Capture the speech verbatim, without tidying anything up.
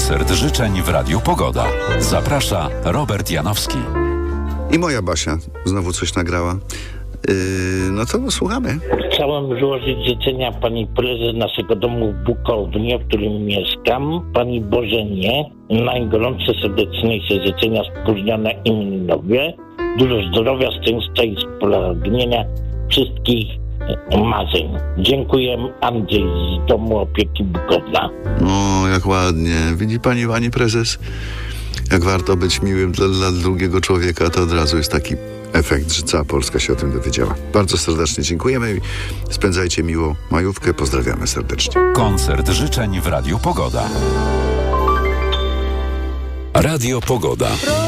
Koncert życzeń w Radiu Pogoda. Zaprasza Robert Janowski. I moja Basia znowu coś nagrała. Yy, no to słuchamy. Chciałem złożyć życzenia pani prezes naszego domu w Bukownie, w którym mieszkam, pani Bożenie. Najgorętsze, serdeczniejsze życzenia spóźnione imieninowe. Dużo zdrowia, szczęścia i spragnienia wszystkich marzeń. Dziękuję, Andrzej z Domu Opieki Bukowna. O, jak ładnie. Widzi pani, pani prezes? Jak warto być miłym dla, dla drugiego człowieka, to od razu jest taki efekt, że cała Polska się o tym dowiedziała. Bardzo serdecznie dziękujemy i spędzajcie miłą majówkę. Pozdrawiamy serdecznie. Koncert życzeń w Radiu Pogoda. Radio Pogoda.